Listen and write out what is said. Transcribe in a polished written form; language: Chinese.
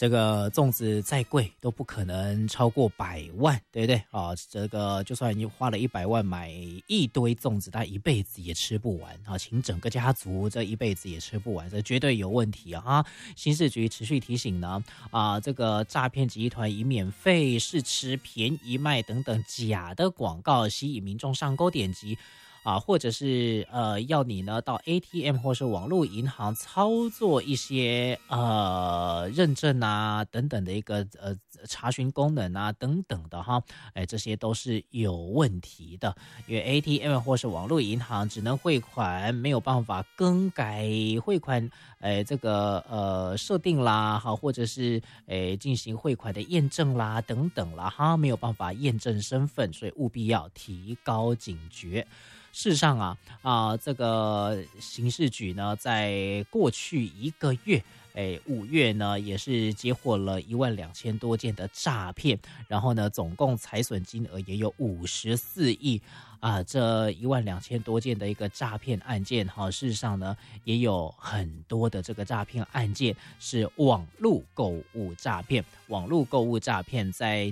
这个粽子再贵都不可能超过100万，对不对啊？这个就算你花了100万买一堆粽子，他一辈子也吃不完啊！请整个家族这一辈子也吃不完，这绝对有问题啊！刑事局持续提醒呢，这个诈骗集团以免费试吃、便宜卖等等假的广告吸引民众上钩点击。或者是要你呢到 ATM 或是网络银行操作一些认证啊等等的一个查询功能啊等等的哈，这些都是有问题的，因为 ATM 或是网络银行只能汇款，没有办法更改汇款这个设定啦，好，或者是进行汇款的验证啦等等啦哈，没有办法验证身份，所以务必要提高警觉。事实上这个刑事局呢，在过去1个月，5月呢也是接获了12000多件的诈骗，然后呢，总共财损金额也有54亿这12000多件的一个诈骗案件，事实上呢，也有很多的这个诈骗案件是网络购物诈骗。网络购物诈骗在